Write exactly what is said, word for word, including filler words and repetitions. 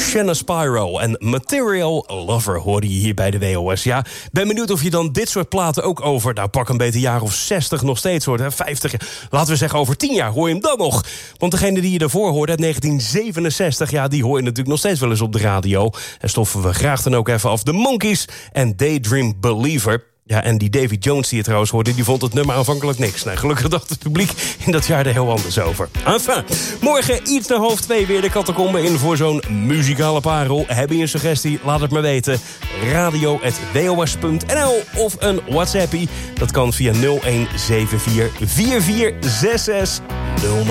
Shanna Spyro en Material Lover hoorde je hier bij de W O S. Ja, ben benieuwd of je dan dit soort platen ook over, nou pak een beetje jaar of zestig nog steeds hoort, hè, vijftig, laten we zeggen over tien jaar hoor je hem dan nog. Want degene die je daarvoor hoorde uit negentien zevenenzestig, ja, die hoor je natuurlijk nog steeds wel eens op de radio. En stoffen we graag dan ook even af. The Monkees en Daydream Believer. Ja, en die Davy Jones die je trouwens hoorde, die vond het nummer aanvankelijk niks. Nee, gelukkig dacht het publiek in dat jaar er heel anders over. Enfin, morgen iets naar half twee weer de catacombe in voor zo'n muzikale parel. Heb je een suggestie? Laat het maar weten. radio at w o s punt n l of een WhatsAppie. Dat kan via nul een zeven vier vier vier zes zes nul nul.